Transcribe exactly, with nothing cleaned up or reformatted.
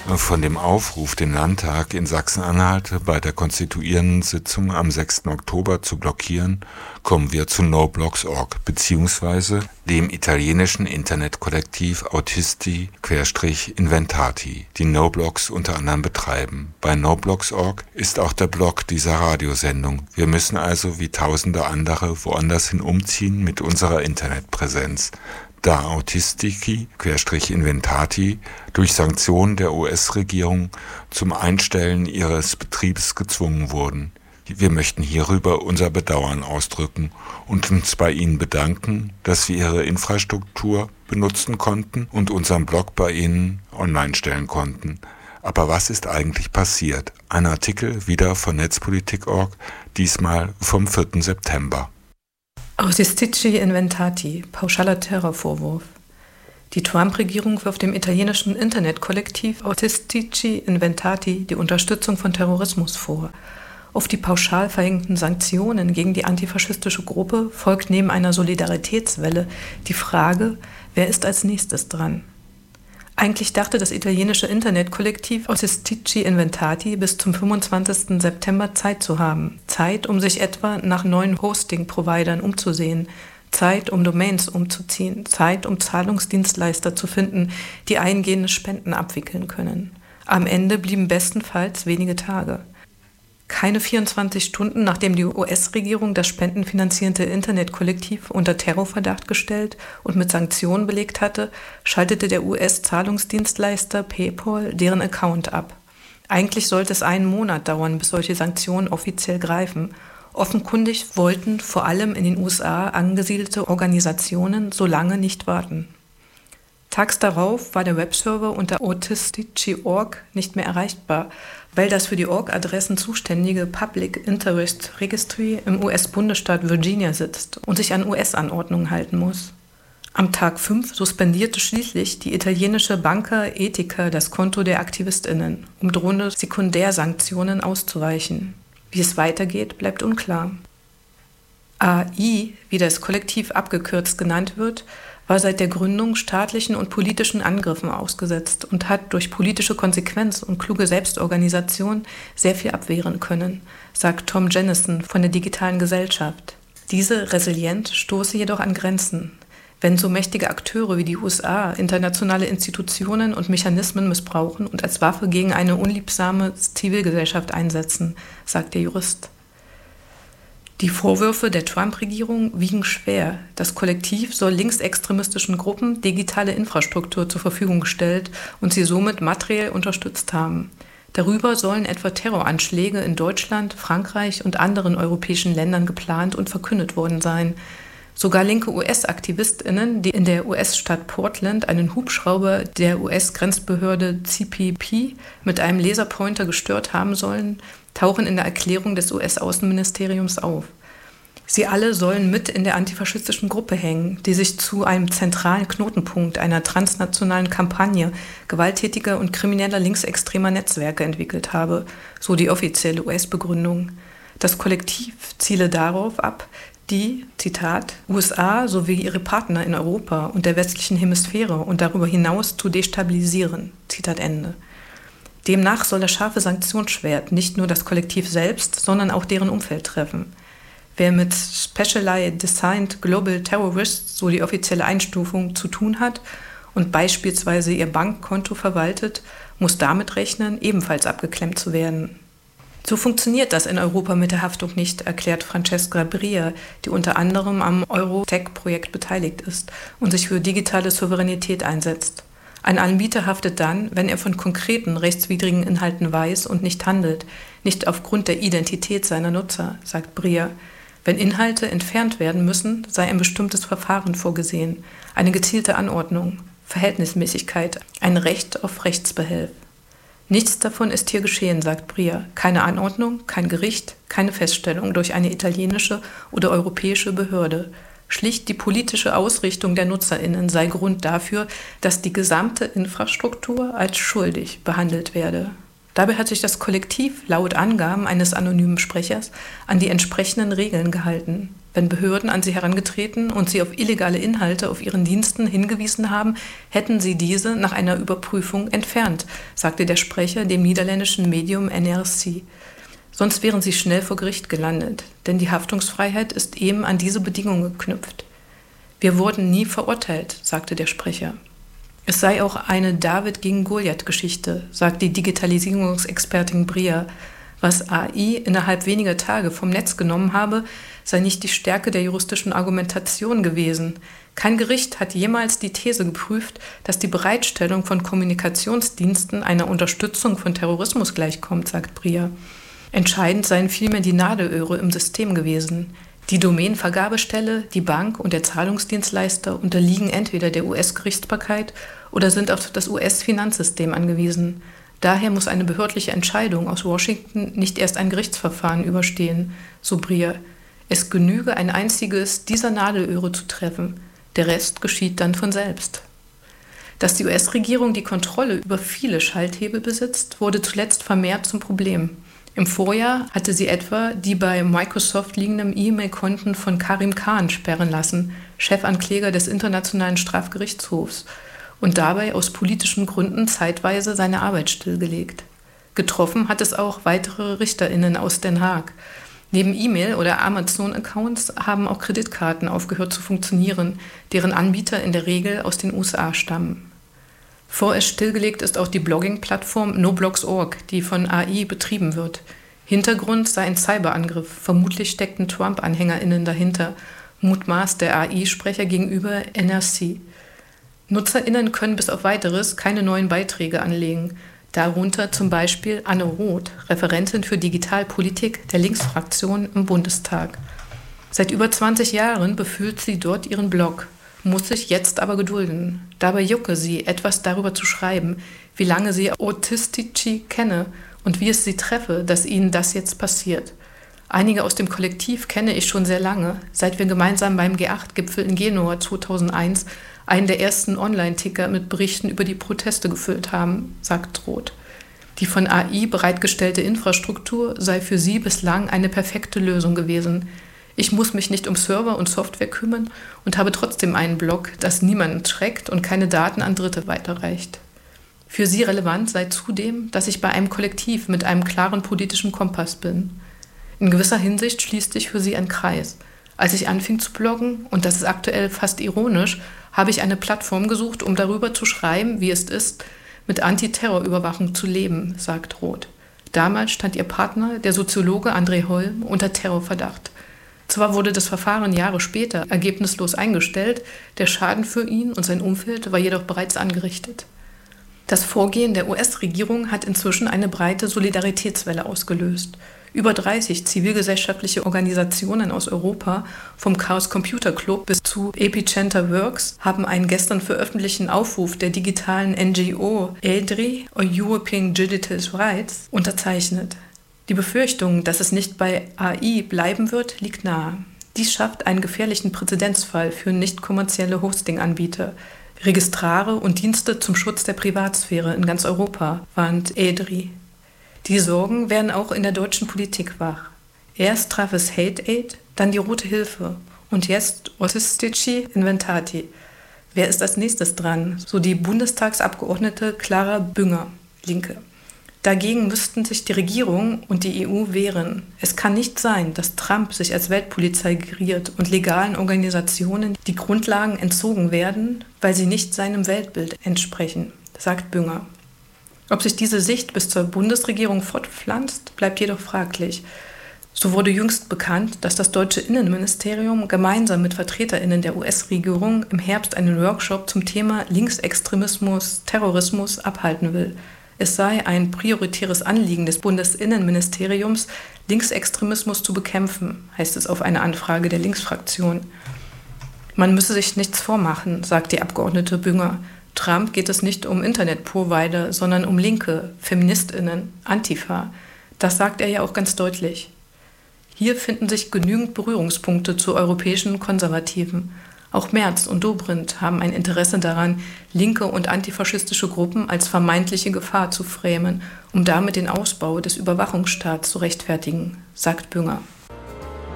Von dem Aufruf, den Landtag in Sachsen-Anhalt bei der konstituierenden Sitzung am sechsten Oktober zu blockieren, kommen wir zu NoBlocks Punkt org bzw. dem italienischen Internetkollektiv Autisti-Inventati, die NoBlocks unter anderem betreiben. Bei NoBlocks Punkt org ist auch der Blog dieser Radiosendung. Wir müssen also wie tausende andere woanders hin umziehen mit unserer Internetpräsenz, da Autisti-Inventati durch Sanktionen der U S-Regierung zum Einstellen ihres Betriebs gezwungen wurden. Wir möchten hierüber unser Bedauern ausdrücken und uns bei Ihnen bedanken, dass wir Ihre Infrastruktur benutzen konnten und unseren Blog bei Ihnen online stellen konnten. Aber was ist eigentlich passiert? Ein Artikel wieder von Netzpolitik Punkt org, diesmal vom vierten September. Autisti-Inventati, pauschaler Terrorvorwurf. Die Trump-Regierung wirft dem italienischen Internetkollektiv Autisti-Inventati die Unterstützung von Terrorismus vor. Auf die pauschal verhängten Sanktionen gegen die antifaschistische Gruppe folgt neben einer Solidaritätswelle die Frage, wer ist als nächstes dran? Eigentlich dachte das italienische Internetkollektiv Autisti-Inventati bis zum fünfundzwanzigsten September Zeit zu haben. Zeit, um sich etwa nach neuen Hosting-Providern umzusehen. Zeit, um Domains umzuziehen. Zeit, um Zahlungsdienstleister zu finden, die eingehende Spenden abwickeln können. Am Ende blieben bestenfalls wenige Tage. Keine vierundzwanzig Stunden, nachdem die U S-Regierung das spendenfinanzierte Internetkollektiv unter Terrorverdacht gestellt und mit Sanktionen belegt hatte, schaltete der U S-Zahlungsdienstleister PayPal deren Account ab. Eigentlich sollte es einen Monat dauern, bis solche Sanktionen offiziell greifen. Offenkundig wollten vor allem in den U S A angesiedelte Organisationen so lange nicht warten. Tags darauf war der Webserver unter Autisti Punkt org nicht mehr erreichbar, weil das für die Org-Adressen zuständige Public Interest Registry im U S-Bundesstaat Virginia sitzt und sich an U S-Anordnungen halten muss. Am Tag fünf suspendierte schließlich die italienische Banca Etica das Konto der AktivistInnen, um drohende Sekundärsanktionen auszuweichen. Wie es weitergeht, bleibt unklar. A I, wie das Kollektiv abgekürzt genannt wird, war seit der Gründung staatlichen und politischen Angriffen ausgesetzt und hat durch politische Konsequenz und kluge Selbstorganisation sehr viel abwehren können, sagt Tom Jennison von der Digitalen Gesellschaft. Diese Resilienz stoße jedoch an Grenzen. Wenn so mächtige Akteure wie die U S A internationale Institutionen und Mechanismen missbrauchen und als Waffe gegen eine unliebsame Zivilgesellschaft einsetzen, sagt der Jurist. Die Vorwürfe der Trump-Regierung wiegen schwer. Das Kollektiv soll linksextremistischen Gruppen digitale Infrastruktur zur Verfügung gestellt und sie somit materiell unterstützt haben. Darüber sollen etwa Terroranschläge in Deutschland, Frankreich und anderen europäischen Ländern geplant und verkündet worden sein. Sogar linke U S-AktivistInnen, die in der U S-Stadt Portland einen Hubschrauber der U S-Grenzbehörde C P P mit einem Laserpointer gestört haben sollen, tauchen in der Erklärung des U S-Außenministeriums auf. Sie alle sollen mit in der antifaschistischen Gruppe hängen, die sich zu einem zentralen Knotenpunkt einer transnationalen Kampagne gewalttätiger und krimineller linksextremer Netzwerke entwickelt habe, so die offizielle U S-Begründung. Das Kollektiv ziele darauf ab, die, Zitat, U S A sowie ihre Partner in Europa und der westlichen Hemisphäre und darüber hinaus zu destabilisieren, Zitat Ende. Demnach soll das scharfe Sanktionsschwert nicht nur das Kollektiv selbst, sondern auch deren Umfeld treffen. Wer mit Specially Designed Global Terrorists, so die offizielle Einstufung, zu tun hat und beispielsweise ihr Bankkonto verwaltet, muss damit rechnen, ebenfalls abgeklemmt zu werden. So funktioniert das in Europa mit der Haftung nicht, erklärt Francesca Bria, die unter anderem am Eurotech-Projekt beteiligt ist und sich für digitale Souveränität einsetzt. Ein Anbieter haftet dann, wenn er von konkreten rechtswidrigen Inhalten weiß und nicht handelt, nicht aufgrund der Identität seiner Nutzer, sagt Bria. Wenn Inhalte entfernt werden müssen, sei ein bestimmtes Verfahren vorgesehen, eine gezielte Anordnung, Verhältnismäßigkeit, ein Recht auf Rechtsbehelf. Nichts davon ist hier geschehen, sagt Bria. Keine Anordnung, kein Gericht, keine Feststellung durch eine italienische oder europäische Behörde. Schlicht die politische Ausrichtung der NutzerInnen sei Grund dafür, dass die gesamte Infrastruktur als schuldig behandelt werde. Dabei hat sich das Kollektiv laut Angaben eines anonymen Sprechers an die entsprechenden Regeln gehalten. Wenn Behörden an sie herangetreten und sie auf illegale Inhalte auf ihren Diensten hingewiesen haben, hätten sie diese nach einer Überprüfung entfernt, sagte der Sprecher dem niederländischen Medium N R C. Sonst wären sie schnell vor Gericht gelandet, denn die Haftungsfreiheit ist eben an diese Bedingungen geknüpft. Wir wurden nie verurteilt, sagte der Sprecher. Es sei auch eine David gegen Goliath-Geschichte, sagt die Digitalisierungsexpertin Bria. Was A I innerhalb weniger Tage vom Netz genommen habe, sei nicht die Stärke der juristischen Argumentation gewesen. Kein Gericht hat jemals die These geprüft, dass die Bereitstellung von Kommunikationsdiensten einer Unterstützung von Terrorismus gleichkommt, sagt Bria. Entscheidend seien vielmehr die Nadelöhre im System gewesen. Die Domänenvergabestelle, die Bank und der Zahlungsdienstleister unterliegen entweder der U S-Gerichtsbarkeit oder sind auf das U S-Finanzsystem angewiesen. Daher muss eine behördliche Entscheidung aus Washington nicht erst ein Gerichtsverfahren überstehen, so Bria. Es genüge ein einziges dieser Nadelöhre zu treffen. Der Rest geschieht dann von selbst. Dass die U S-Regierung die Kontrolle über viele Schalthebel besitzt, wurde zuletzt vermehrt zum Problem. Im Vorjahr hatte sie etwa die bei Microsoft liegenden E-Mail-Konten von Karim Khan sperren lassen, Chefankläger des Internationalen Strafgerichtshofs, und dabei aus politischen Gründen zeitweise seine Arbeit stillgelegt. Getroffen hat es auch weitere RichterInnen aus Den Haag. Neben E-Mail- oder Amazon-Accounts haben auch Kreditkarten aufgehört zu funktionieren, deren Anbieter in der Regel aus den U S A stammen. Vorerst stillgelegt ist auch die Blogging-Plattform Noblogs Punkt org, die von A I betrieben wird. Hintergrund sei ein Cyberangriff. Vermutlich steckten Trump-AnhängerInnen dahinter, mutmaßt der A I-Sprecher gegenüber N R C. NutzerInnen können bis auf Weiteres keine neuen Beiträge anlegen. Darunter zum Beispiel Anne Roth, Referentin für Digitalpolitik der Linksfraktion im Bundestag. Seit über zwanzig Jahren befüllt sie dort ihren Blog, muss sich jetzt aber gedulden. Dabei jucke sie, etwas darüber zu schreiben, wie lange sie Autistici kenne und wie es sie treffe, dass ihnen das jetzt passiert. Einige aus dem Kollektiv kenne ich schon sehr lange, seit wir gemeinsam beim G acht Gipfel in Genua zweitausendeins einen der ersten Online-Ticker mit Berichten über die Proteste gefüllt haben, sagt Roth. Die von A I bereitgestellte Infrastruktur sei für sie bislang eine perfekte Lösung gewesen. Ich muss mich nicht um Server und Software kümmern und habe trotzdem einen Blog, das niemanden schreckt und keine Daten an Dritte weiterreicht. Für sie relevant sei zudem, dass ich bei einem Kollektiv mit einem klaren politischen Kompass bin. In gewisser Hinsicht schließt sich für sie ein Kreis. Als ich anfing zu bloggen, und das ist aktuell fast ironisch, habe ich eine Plattform gesucht, um darüber zu schreiben, wie es ist, mit Antiterrorüberwachung zu leben, sagt Roth. Damals stand ihr Partner, der Soziologe André Holm, unter Terrorverdacht. Zwar wurde das Verfahren Jahre später ergebnislos eingestellt, der Schaden für ihn und sein Umfeld war jedoch bereits angerichtet. Das Vorgehen der U S-Regierung hat inzwischen eine breite Solidaritätswelle ausgelöst. Über dreißig zivilgesellschaftliche Organisationen aus Europa, vom Chaos Computer Club bis zu Epicenter Works, haben einen gestern veröffentlichten Aufruf der digitalen N G O E D R I, European Digital Rights, unterzeichnet. Die Befürchtung, dass es nicht bei A I bleiben wird, liegt nahe. Dies schafft einen gefährlichen Präzedenzfall für nicht kommerzielle Hosting-Anbieter, Registrare und Dienste zum Schutz der Privatsphäre in ganz Europa, warnt E D R I. Die Sorgen werden auch in der deutschen Politik wach. Erst traf es Hate Aid, dann die Rote Hilfe und jetzt Autistici Inventati. Wer ist als nächstes dran? So die Bundestagsabgeordnete Clara Bünger, Linke. Dagegen müssten sich die Regierung und die E U wehren. Es kann nicht sein, dass Trump sich als Weltpolizei geriert und legalen Organisationen die Grundlagen entzogen werden, weil sie nicht seinem Weltbild entsprechen, sagt Bünger. Ob sich diese Sicht bis zur Bundesregierung fortpflanzt, bleibt jedoch fraglich. So wurde jüngst bekannt, dass das deutsche Innenministerium gemeinsam mit VertreterInnen der U S-Regierung im Herbst einen Workshop zum Thema Linksextremismus, Terrorismus abhalten will. Es sei ein prioritäres Anliegen des Bundesinnenministeriums, Linksextremismus zu bekämpfen, heißt es auf eine Anfrage der Linksfraktion. Man müsse sich nichts vormachen, sagt die Abgeordnete Bünger. Trump geht es nicht um Internetprovider, sondern um Linke, FeministInnen, Antifa. Das sagt er ja auch ganz deutlich. Hier finden sich genügend Berührungspunkte zu europäischen Konservativen. Auch Merz und Dobrindt haben ein Interesse daran, linke und antifaschistische Gruppen als vermeintliche Gefahr zu framen, um damit den Ausbau des Überwachungsstaats zu rechtfertigen, sagt Bünger.